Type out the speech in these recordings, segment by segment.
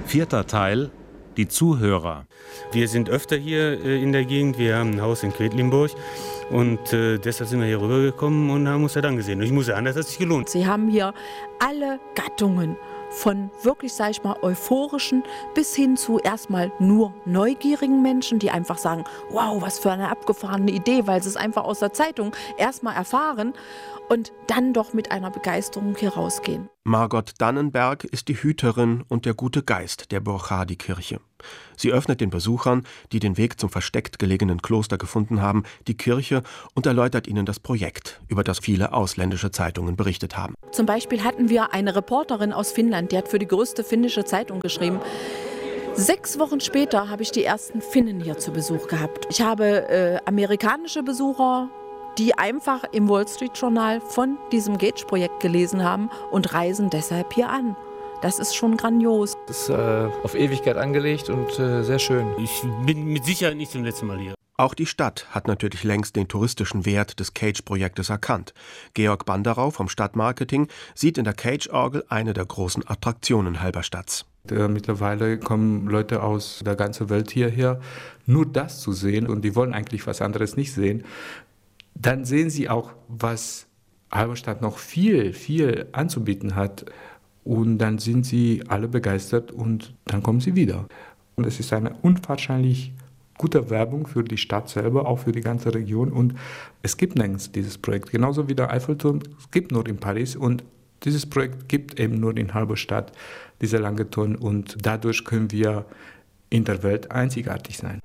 4. Teil: Die Zuhörer. Wir sind öfter hier in der Gegend. Wir haben ein Haus in Quedlinburg. Und deshalb sind wir hier rübergekommen und haben uns das angesehen. Und ich muss sagen, das hat sich gelohnt. Sie haben hier alle Gattungen. Von wirklich, sag ich mal, euphorischen bis hin zu erstmal nur neugierigen Menschen, die einfach sagen, wow, was für eine abgefahrene Idee, weil sie es einfach aus der Zeitung erstmal erfahren und dann doch mit einer Begeisterung hier rausgehen. Margot Dannenberg ist die Hüterin und der gute Geist der Burchardikirche. Sie öffnet den Besuchern, die den Weg zum versteckt gelegenen Kloster gefunden haben, die Kirche und erläutert ihnen das Projekt, über das viele ausländische Zeitungen berichtet haben. Zum Beispiel hatten wir eine Reporterin aus Finnland, die hat für die größte finnische Zeitung geschrieben. 6 Wochen später habe ich die ersten Finnen hier zu Besuch gehabt. Ich habe amerikanische Besucher, die einfach im Wall Street Journal von diesem Gage-Projekt gelesen haben und reisen deshalb hier an. Das ist schon grandios. Das ist auf Ewigkeit angelegt und sehr schön. Ich bin mit Sicherheit nicht zum letzten Mal hier. Auch die Stadt hat natürlich längst den touristischen Wert des Cage-Projektes erkannt. Georg Banderau vom Stadtmarketing sieht in der Cage-Orgel eine der großen Attraktionen Halberstadts. Mittlerweile kommen Leute aus der ganzen Welt hierher, nur das zu sehen, und die wollen eigentlich was anderes nicht sehen. Dann sehen sie auch, was Halberstadt noch viel, viel anzubieten hat. Und dann sind sie alle begeistert und dann kommen sie wieder. Und es ist eine unwahrscheinlich gute Werbung für die Stadt selber, auch für die ganze Region. Und es gibt nirgends dieses Projekt. Genauso wie der Eiffelturm, es gibt nur in Paris. Und dieses Projekt gibt eben nur in Halberstadt, dieser lange Turm. Und dadurch können wir in der Welt einzigartig sein.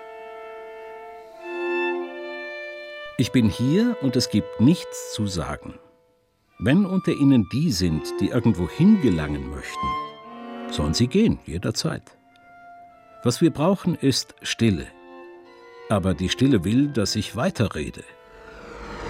Ich bin hier und es gibt nichts zu sagen. Wenn unter Ihnen die sind, die irgendwo hingelangen möchten, sollen sie gehen, jederzeit. Was wir brauchen, ist Stille. Aber die Stille will, dass ich weiterrede.